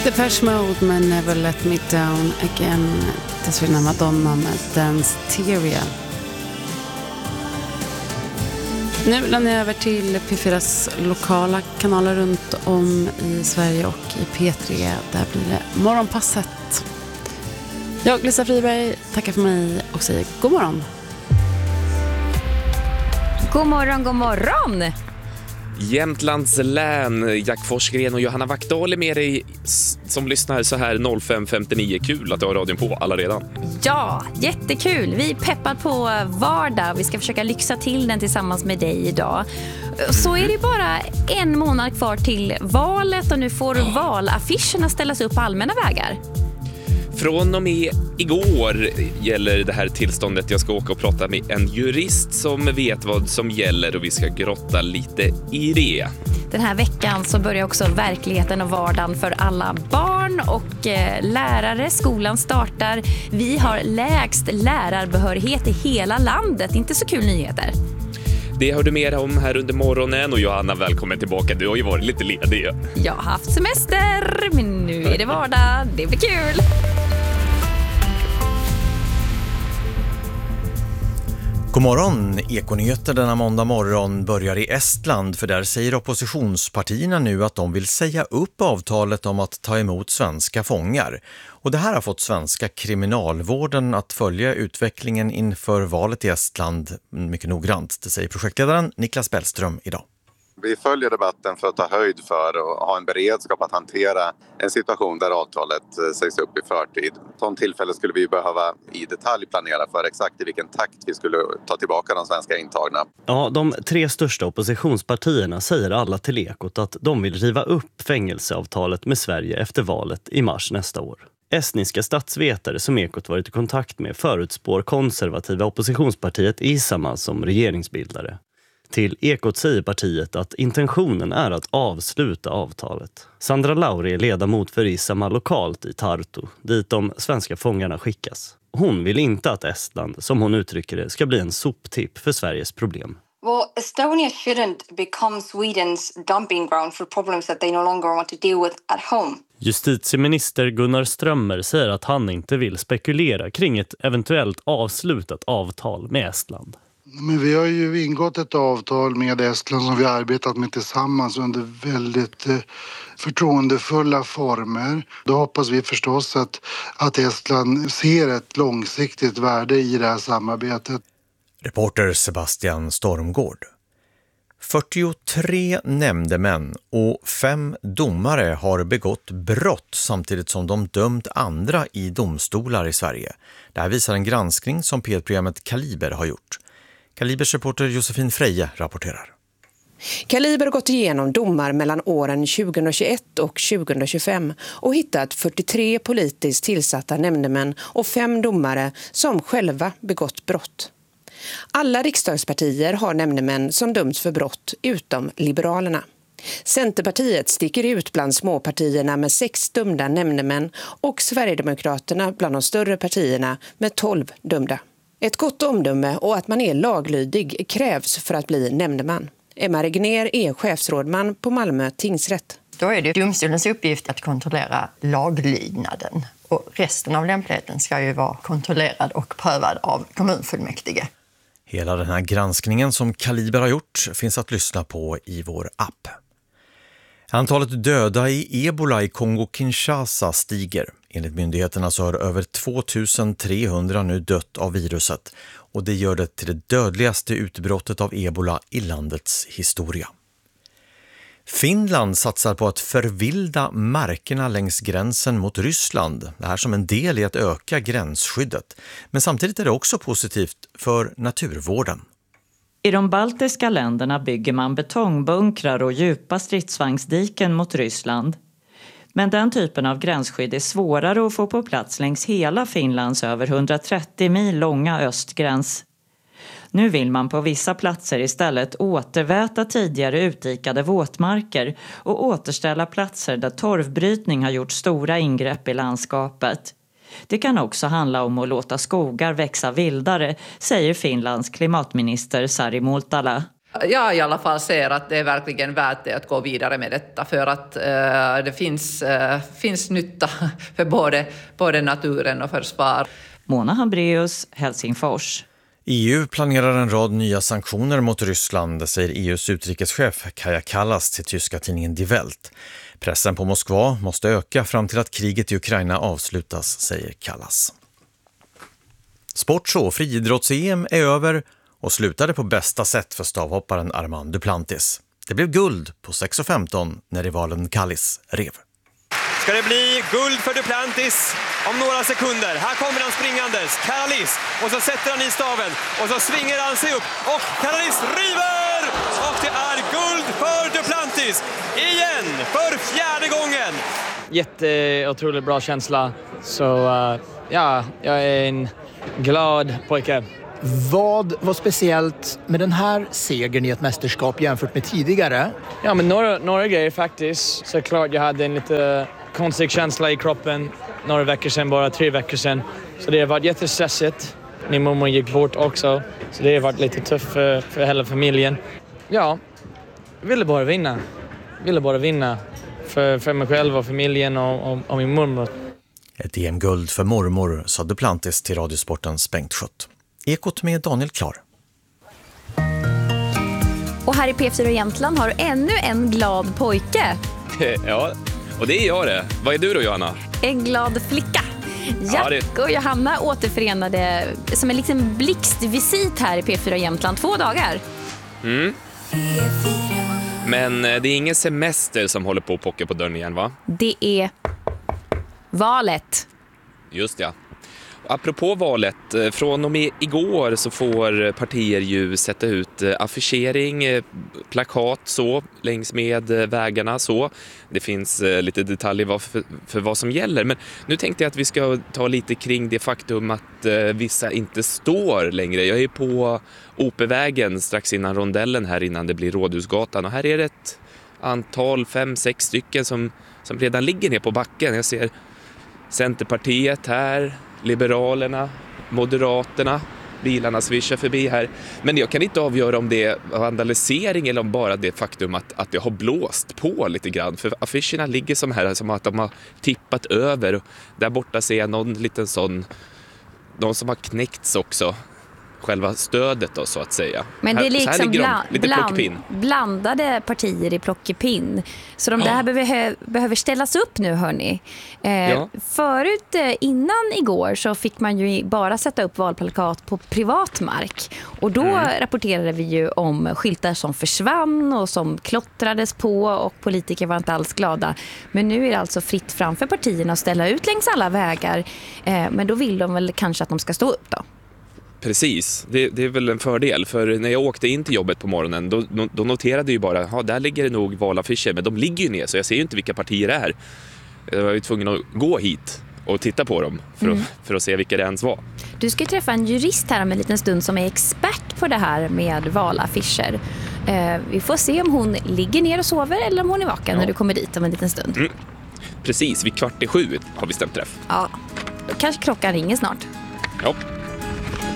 Depeche Mode med Never Let Me Down Again. Dessförinnan Madonna med Danceteria. Nu lämnar jag över till P4s lokala kanaler runt om i Sverige och i P3. Där blir det Morgonpasset. Jag, Lisa Friberg, tackar för mig och säger god morgon. God morgon, god morgon! Jämtlands län, Jack Forsgren och Johanna Wackdahl är med dig som lyssnar så här 05.59. Kul att du har radion på alla redan. Ja, jättekul. Vi peppar på vardag. Vi ska försöka lyxa till den tillsammans med dig idag. Så är det bara en månad kvar till valet och nu får valaffischerna ställas upp på allmänna vägar. Från och med igår gäller det här tillståndet. Jag ska åka och prata med en jurist som vet vad som gäller och vi ska grotta lite i det. Den här veckan så börjar också verkligheten och vardagen för alla barn och lärare. Skolan startar. Vi har lägst lärarbehörighet i hela landet. Inte så kul nyheter. Det har du mer om här under morgonen och Johanna, välkommen tillbaka. Du har ju varit lite ledig. Jag har haft semester, men nu är det vardag. Det blir kul. God morgon, Ekonyheter denna måndag morgon börjar i Estland för där säger oppositionspartierna nu att de vill säga upp avtalet om att ta emot svenska fångar. Och det här har fått svenska kriminalvården att följa utvecklingen inför valet i Estland mycket noggrant. Det säger projektledaren Niklas Bellström idag. Vi följer debatten för att ta höjd för och ha en beredskap att hantera en situation där avtalet sägs upp i förtid. Sån tillfälle skulle vi behöva i detalj planera för exakt i vilken takt vi skulle ta tillbaka de svenska intagna. Ja, de 3 största oppositionspartierna säger alla till Ekot att de vill riva upp fängelseavtalet med Sverige efter valet i mars nästa år. Estniska statsvetare som Ekot varit i kontakt med förutspår konservativa oppositionspartiet Isama som regeringsbildare. Till Ekot säger partiet att intentionen är att avsluta avtalet. Sandra Lauri är ledamot för Isama lokalt i Tartu, dit de svenska fångarna skickas. Hon vill inte att Estland, som hon uttrycker det, ska bli en soptipp för Sveriges problem. Well, Estonia shouldn't become Sweden's dumping ground for problems that they no longer want to deal with at home. Justitieminister Gunnar Strömmer säger att han inte vill spekulera kring ett eventuellt avslutat avtal med Estland. Men vi har ju ingått ett avtal med Estland som vi har arbetat med tillsammans under väldigt förtroendefulla former. Då hoppas vi förstås att Estland ser ett långsiktigt värde i det här samarbetet. Reporter Sebastian Stormgård. 43 nämndemän och 5 domare har begått brott samtidigt som de dömt andra i domstolar i Sverige. Det här visar en granskning som P1-programmet Kaliber har gjort. Kalibers reporter Josefin Freje rapporterar. Kaliber har gått igenom domar mellan åren 2021 och 2025 och hittat 43 politiskt tillsatta nämndemän och 5 domare som själva begått brott. Alla riksdagspartier har nämndemän som dömts för brott utom Liberalerna. Centerpartiet sticker ut bland småpartierna med 6 dömda nämndemän och Sverigedemokraterna bland de större partierna med 12 dömda. Ett gott omdöme och att man är laglydig krävs för att bli nämndeman. Emma Regner är chefsrådman på Malmö tingsrätt. Då är det domstolens uppgift att kontrollera laglydnaden. Och resten av lämpligheten ska ju vara kontrollerad och prövad av kommunfullmäktige. Hela den här granskningen som Kaliber har gjort finns att lyssna på i vår app. Antalet döda i Ebola i Kongo-Kinshasa stiger. Enligt myndigheterna så har över 2300 nu dött av viruset och det gör det till det dödligaste utbrottet av Ebola i landets historia. Finland satsar på att förvilda markerna längs gränsen mot Ryssland. Det här som en del i att öka gränsskyddet. Men samtidigt är det också positivt för naturvården. I de baltiska länderna bygger man betongbunkrar och djupa stridsvagnsdiken mot Ryssland. Men den typen av gränsskydd är svårare att få på plats längs hela Finlands över 130 mil långa östgräns. Nu vill man på vissa platser istället återväta tidigare utdikade våtmarker och återställa platser där torvbrytning har gjort stora ingrepp i landskapet. Det kan också handla om att låta skogar växa vildare, säger Finlands klimatminister Sari Multala. Jag i alla fall ser att det är verkligen värt det att gå vidare med detta för att det finns nytta för både naturen och försvar. Mona Hambraeus, Helsingfors. EU planerar en rad nya sanktioner mot Ryssland, säger EUs utrikeschef Kaja Kallas till tyska tidningen Die Welt. Pressen på Moskva måste öka fram till att kriget i Ukraina avslutas, säger Kallas. Sports- och friidrotts-EM är över och slutade på bästa sätt för stavhopparen Armand Duplantis. Det blev guld på 6,15 när rivalen Kallis rev. Ska det bli guld för Duplantis om några sekunder? Här kommer han springandes, Kallis, och så sätter han i staven och så svingar han sig upp och Kallis river! Och det är guld för Duplantis igen för 4:e gången. Otroligt bra känsla, så ja, jag är en glad pojke. Vad var speciellt med den här segern i ett mästerskap jämfört med tidigare? Ja, men några grejer faktiskt. Såklart jag hade en lite konstig känsla i kroppen några veckor sedan, bara 3 veckor sedan. Så det har varit jättestressigt. Min mamma gick bort också, så det har varit lite tufft för hela familjen. Ja, jag ville bara vinna. För mig själv och familjen och min mormor. Ett EM-guld för mormor, sa Duplantis till Radiosportens Bengt Schött. Ekot med Daniel Klar. Och här i P4 Jämtland har du ännu en glad pojke. Ja, och det är jag det. Vad är du då, Johanna? En glad flicka. Jack och Johanna återförenade som en liksom blixtvisit här i P4 Jämtland 2 dagar. Men det är ingen semester som håller på att pocka på dörren igen, va? Det är valet. Just ja. Apropå valet, från och med igår så får partier ju sätta ut affischering, plakat så, längs med vägarna så. Det finns lite detaljer för vad som gäller. Men nu tänkte jag att vi ska ta lite kring det faktum att vissa inte står längre. Jag är på OP-vägen strax innan rondellen här innan det blir Rådhusgatan. Och här är det ett antal, 5-6 stycken som redan ligger ner på backen. Jag ser Centerpartiet här, Liberalerna, Moderaterna, bilarna svischar förbi här. Men jag kan inte avgöra om det är vandalisering eller om bara det faktum att det har blåst på lite grann. För affischerna ligger som här, som att de har tippat över. Där borta ser jag någon liten sån, någon som har knäckts också. Själva stödet då, så att säga. Men det är liksom blandade partier i plockepinn. Så de där behöver ställas upp nu, hörni. Förut, innan igår, så fick man ju bara sätta upp valplakat på privat mark. Och då rapporterade vi ju om skyltar som försvann och som klottrades på, och politiker var inte alls glada. Men nu är det alltså fritt framför partierna att ställa ut längs alla vägar. Men då vill de väl kanske att de ska stå upp då. Precis, det är väl en fördel. För när jag åkte in till jobbet på morgonen då noterade jag ju bara, där ligger det nog valaffischer. Men de ligger ju ner, så jag ser ju inte vilka partier det är. Jag var ju tvungen att gå hit och titta på dem för att se vilka det ens var. Du ska ju träffa en jurist här om en liten stund som är expert på det här med valaffischer. Vi får se om hon ligger ner och sover eller om hon är vaken när du kommer dit om en liten stund. Precis, vid 6:15 har vi stämt träff. Ja, då kanske klockan ringer snart. Ja.